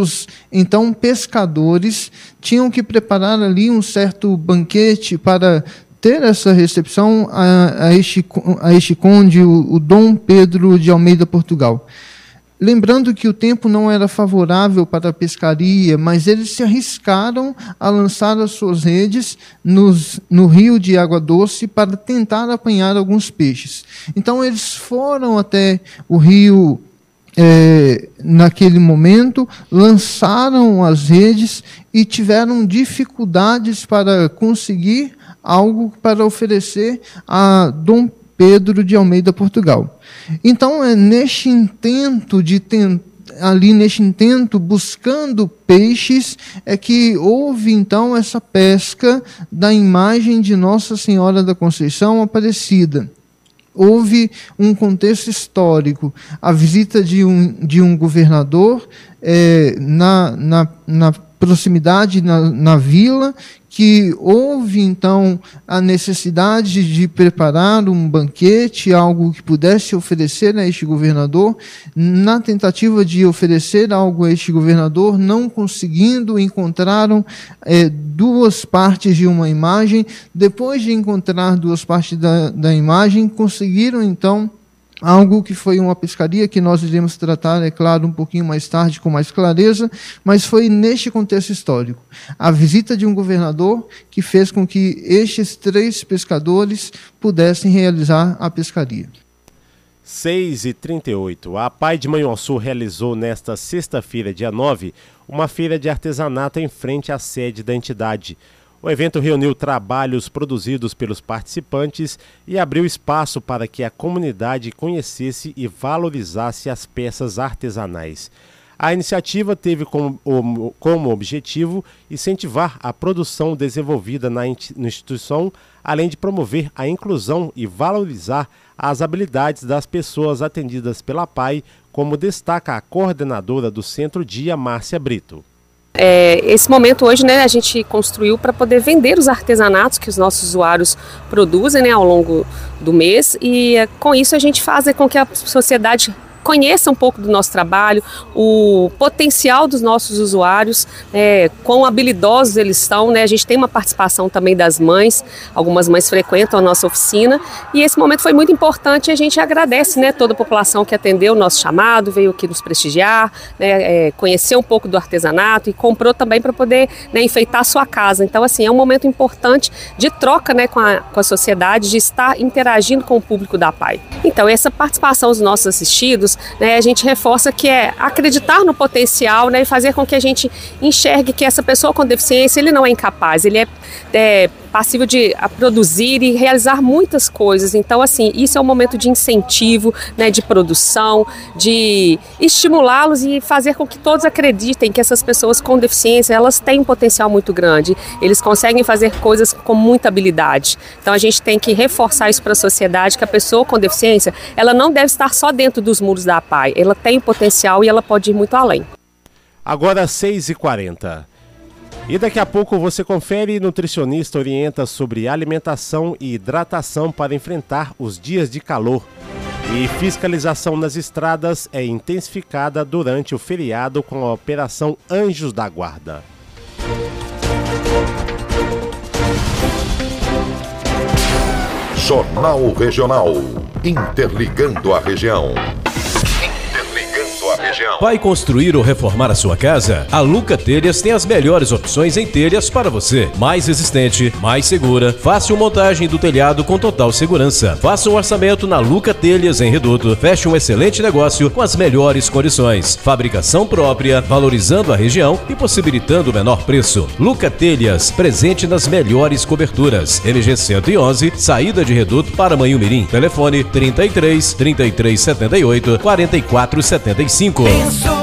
os então pescadores tinham que preparar ali um certo banquete para ter essa recepção a este conde, o Dom Pedro de Almeida Portugal. Lembrando que o tempo não era favorável para a pescaria, mas eles se arriscaram a lançar as suas redes no rio de Água Doce para tentar apanhar alguns peixes. Então eles foram até o rio naquele momento, lançaram as redes e tiveram dificuldades para conseguir algo para oferecer a Dom Pedro de Almeida Portugal. Então, neste intento buscando peixes, é que houve então essa pesca da imagem de Nossa Senhora da Conceição Aparecida. Houve um contexto histórico, a visita de um governador na proximidade, na vila, que houve, então, a necessidade de preparar um banquete, algo que pudesse oferecer a este governador. Na tentativa de oferecer algo a este governador, não conseguindo, encontraram duas partes de uma imagem. Depois de encontrar duas partes da imagem, conseguiram, então, algo que foi uma pescaria que nós iremos tratar, é claro, um pouquinho mais tarde, com mais clareza, mas foi neste contexto histórico. A visita de um governador que fez com que estes 3 pescadores pudessem realizar a pescaria. 6h38. A Pai de Manhuaçu realizou nesta sexta-feira, dia 9, uma feira de artesanato em frente à sede da entidade. O evento reuniu trabalhos produzidos pelos participantes e abriu espaço para que a comunidade conhecesse e valorizasse as peças artesanais. A iniciativa teve como objetivo incentivar a produção desenvolvida na instituição, além de promover a inclusão e valorizar as habilidades das pessoas atendidas pela PAI, como destaca a coordenadora do Centro Dia, Márcia Brito. Esse momento hoje, né, a gente construiu para poder vender os artesanatos que os nossos usuários produzem, né, ao longo do mês, e com isso a gente faz com que a sociedade conheça um pouco do nosso trabalho, o potencial dos nossos usuários, quão habilidosos eles são, né? A gente tem uma participação também das mães, algumas mães frequentam a nossa oficina, e esse momento foi muito importante e a gente agradece, né, toda a população que atendeu o nosso chamado, veio aqui nos prestigiar, né, conhecer um pouco do artesanato e comprou também para poder, né, enfeitar a sua casa. Então, assim, é um momento importante de troca, né, com a sociedade, de estar interagindo com o público da PAI. Então, essa participação dos nossos assistidos, né, a gente reforça que é acreditar no potencial, né, e fazer com que a gente enxergue que essa pessoa com deficiência, ele não é incapaz, ele é passível de produzir e realizar muitas coisas. Então, assim, isso é um momento de incentivo, né, de produção, de estimulá-los e fazer com que todos acreditem que essas pessoas com deficiência, elas têm um potencial muito grande, eles conseguem fazer coisas com muita habilidade. Então, a gente tem que reforçar isso para a sociedade, que a pessoa com deficiência, ela não deve estar só dentro dos muros da PAI, ela tem potencial e ela pode ir muito além. Agora 6h40. E daqui a pouco você confere: nutricionista orienta sobre alimentação e hidratação para enfrentar os dias de calor. E fiscalização nas estradas é intensificada durante o feriado com a Operação Anjos da Guarda. Jornal Regional. Interligando a região. Vai construir ou reformar a sua casa? A Luca Telhas tem as melhores opções em telhas para você. Mais resistente, mais segura, fácil montagem do telhado com total segurança. Faça um orçamento na Luca Telhas em Reduto. Feche um excelente negócio com as melhores condições. Fabricação própria, valorizando a região e possibilitando o menor preço. Luca Telhas, presente nas melhores coberturas. MG 111, saída de Reduto para Manhumirim. Telefone 33 3378 4475.